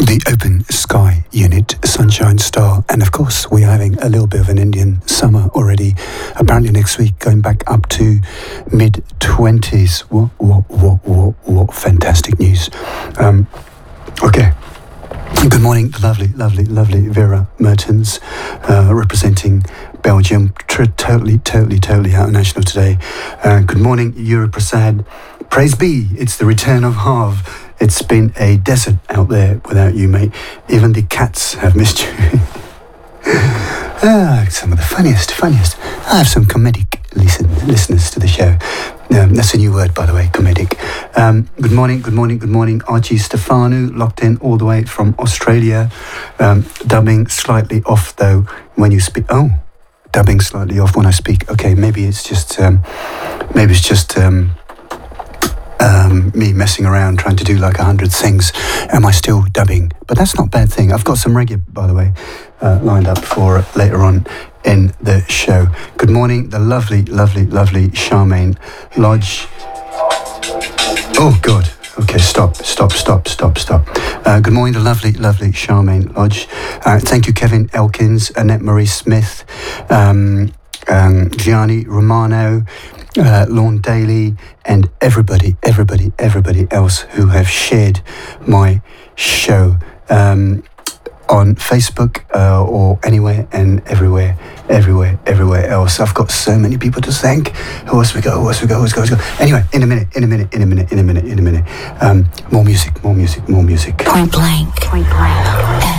the Open Sky Unit, Sunshine Star, and of course we're having a little bit of an Indian summer already. Apparently next week going back up to mid-20s. What fantastic news. Okay. Good morning, the lovely Vera Mertens, representing Belgium, totally out of national today. Good morning, Yuri Prasad. Praise be, it's the return of Harv. It's been a desert out there without you, mate. Even the cats have missed you. Some of the funniest. I have some comedic listeners to the show. That's a new word, by the way, comedic. Good morning. Archie Stefanu, locked in all the way from Australia. Dubbing slightly off, though, when you speak. Oh, dubbing slightly off when I speak. Okay, maybe it's just me messing around trying to do like 100 things. Am I still dubbing? But that's not a bad thing. I've got some reggae, by the way, lined up for later on in the show. Good morning, the lovely Charmaine Lodge. Oh God. Okay, stop. Good morning, the lovely Charmaine Lodge. Thank you, Kevin Elkins, Annette Marie Smith, Gianni Romano, Lorne Daly, and everybody else who have shared my show on Facebook or anywhere and everywhere else. I've got so many people to thank. Who else we go? Anyway, in a minute. More music. Point blank.